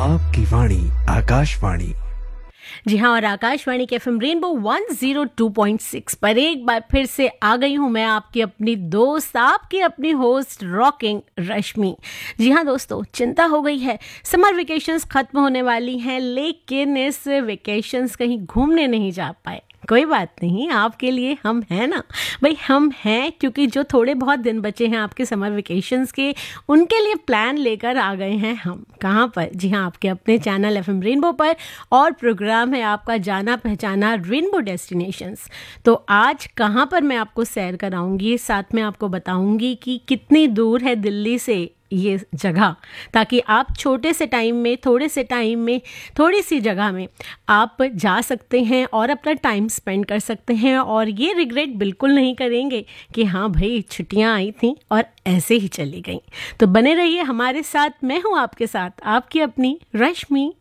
आपकी वाणी आकाशवाणी। जी हाँ, और आकाशवाणी के एफएम रेनबो 102.6 पर एक बार फिर से आ गई हूँ मैं, आपकी अपनी दोस्त, आपकी अपनी होस्ट रॉकिंग रश्मि। जी हाँ दोस्तों, चिंता हो गई है, समर वेकेशंस खत्म होने वाली हैं, लेकिन इस वेकेशंस कहीं घूमने नहीं जा पाए। कोई बात नहीं, आपके लिए हम हैं ना भाई, हम हैं, क्योंकि जो थोड़े बहुत दिन बचे हैं आपके समर वेकेशंस के, उनके लिए प्लान लेकर आ गए हैं हम। कहाँ पर? जी हाँ, आपके अपने चैनल एफएम रेनबो पर, और प्रोग्राम है आपका जाना पहचाना रेनबो डेस्टिनेशंस। तो आज कहाँ पर मैं आपको सैर कराऊंगी, साथ में आपको बताऊंगी कि कितनी दूर है दिल्ली से ये जगह, ताकि आप छोटे से टाइम में, थोड़े से टाइम में, थोड़ी सी जगह में आप जा सकते हैं और अपना टाइम स्पेंड कर सकते हैं, और ये रिग्रेट बिल्कुल नहीं करेंगे कि हाँ भाई छुट्टियां आई थी और ऐसे ही चली गई। तो बने रहिए हमारे साथ, मैं हूँ आपके साथ आपकी अपनी रश्मि।